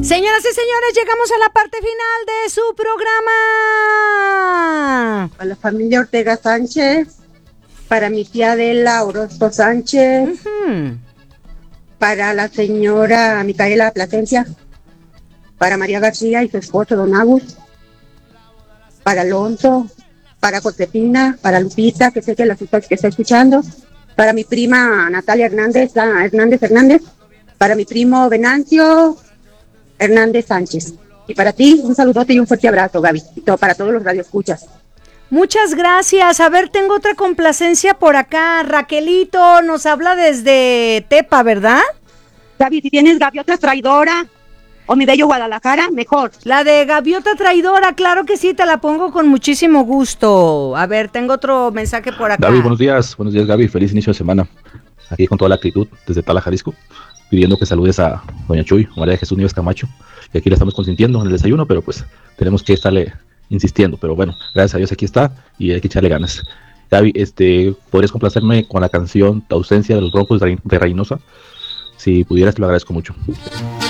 Señoras y señores, llegamos a la parte final de su programa. A la familia Ortega Sánchez, para mi tía Adela Orozco Sánchez, para la señora Micaela Plasencia, para María García y su esposo Don Agus, para Alonso, para Josefina, para Lupita, que sé que está escuchando, para mi prima Natalia Hernández, para mi primo Venancio Hernández Sánchez. Y para ti, un saludote y un fuerte abrazo, Gaby, y para todos los radioescuchas. Muchas gracias. A ver, tengo otra complacencia por acá. Raquelito nos habla desde Tepa, ¿verdad? Gaby, si tienes Gaviota Traidora o Mi Bello Guadalajara, mejor. La de Gaviota Traidora, claro que sí, te la pongo con muchísimo gusto. A ver, tengo otro mensaje por acá. Gaby, buenos días Gaby, feliz inicio de semana. Aquí con toda la actitud desde Tala, Jalisco, pidiendo que saludes a doña Chuy, María de Jesús Nieves Camacho, que aquí la estamos consintiendo en el desayuno, pero pues tenemos que estarle insistiendo, pero bueno, gracias a Dios aquí está y hay que echarle ganas. Gaby, ¿podrías complacerme con la canción Tu ausencia de los Broncos de Reynosa? Si pudieras, te lo agradezco mucho.